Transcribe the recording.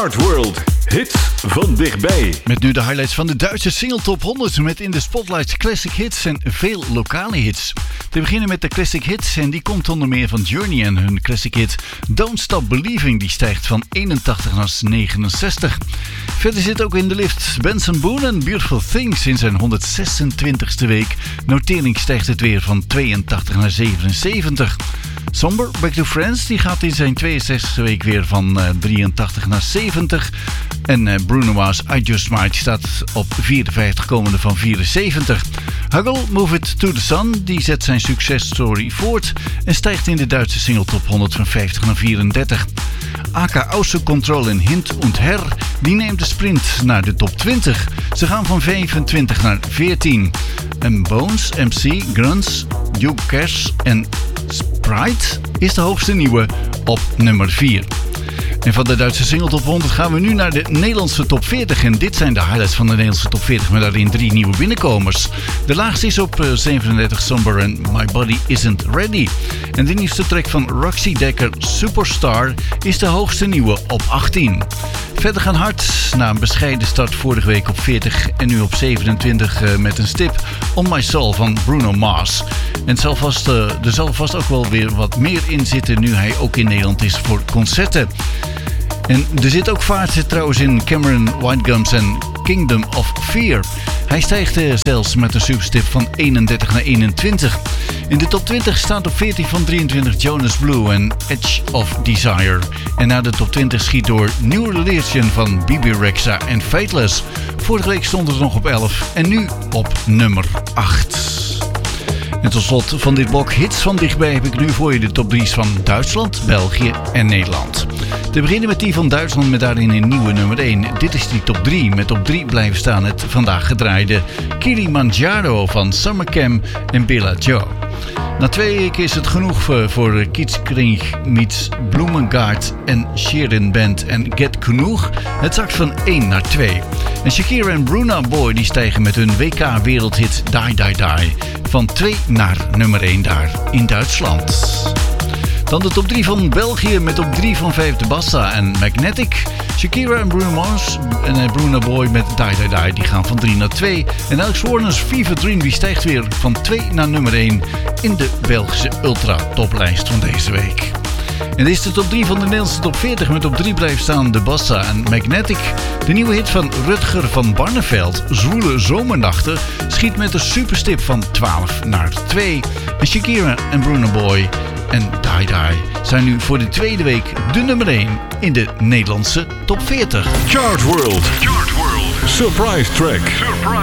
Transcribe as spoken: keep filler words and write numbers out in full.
Chart World, hits van dichtbij. Met nu de highlights van de Duitse single top honderd met in de spotlights classic hits en veel lokale hits. Te beginnen met de classic hits en die komt onder meer van Journey en hun classic hit Don't Stop Believing, die stijgt van eenentachtig naar negenenzestig. Verder zit ook in de lift Benson Boone en Beautiful Things in zijn honderdzesentwintigste week. Notering stijgt het weer van tweeëntachtig naar zevenenzeventig. Somber, Back to Friends, die gaat in zijn tweeënzestigste week weer van uh, drieëntachtig naar zeventig. En uh, Bruno Mars, I Just Might, staat op vierenvijftig, komende van vierenzeventig. Huggle, Move It to the Sun, die zet zijn successtory voort en stijgt in de Duitse single top honderd van vijftig naar vierendertig. A K Außer Control in Hint und Her, die neemt de sprint naar de top twintig. Ze gaan van vijfentwintig naar veertien. En Bones, M C, Grunts, Duke Cash en Sprite is de hoogste nieuwe op nummer vier. En van de Duitse single top honderd gaan we nu naar de Nederlandse top veertig. En dit zijn de highlights van de Nederlandse top veertig met daarin drie nieuwe binnenkomers. De laagste is op zevenendertig, Somber en My Body Isn't Ready. En de nieuwste track van Roxy Dekker, Superstar, is de hoogste nieuwe op achttien. Verder gaan hard na een bescheiden start vorige week op veertig en nu op zevenentwintig uh, met een stip On My Soul van Bruno Mars. En zal vast, uh, er zal vast ook wel weer wat meer in zitten nu hij ook in Nederland is voor concerten. En er zit ook vaart trouwens in Cameron Whitegums en Kingdom of Fear. Hij stijgt uh, zelfs met een superstip van eenendertig naar eenentwintig. In de top twintig staat op veertien van drieëntwintig Jonas Blue en Edge of Desire. En na de top twintig schiet door New Religion van Bibi Rexha en Fateless. Vorige week stond het nog op elf en nu op nummer acht. En tot slot van dit blok hits van dichtbij heb ik nu voor je de top drie's van Duitsland, België en Nederland. Te beginnen met die van Duitsland met daarin een nieuwe nummer één. Dit is die top drie. Met op drie blijven staan het vandaag gedraaide Kilimanjaro van Summer Cam en Billa Joe. Na twee weken is het genoeg voor Kiezkring meets Bloemengaard en Sheeran Band en Get Genoeg. Het zakt van één naar twee. En Shakira en Bruna Boy die stijgen met hun W K wereldhit Die Die Die van twee naar nummer één daar in Duitsland. Dan de top drie van België met op drie van vijf de Bassa en Magnetic. Shakira en Bruno Mars en Bruna Boy met Die Die Die die gaan van drie naar twee. En Alex Warner's Fever Dream die stijgt weer van twee naar nummer één in de Belgische ultra toplijst van deze week. En dit is de top drie van de Nederlandse top veertig met op drie blijven staan de Bassa en Magnetic. De nieuwe hit van Rutger van Barneveld, Zwoele Zomernachten, schiet met een superstip van twaalf naar twee. En Shakira en Bruno Boy en Die Die zijn nu voor de tweede week de nummer één in de Nederlandse top veertig. Chart World, Chart World, Surprise Track. Surprise.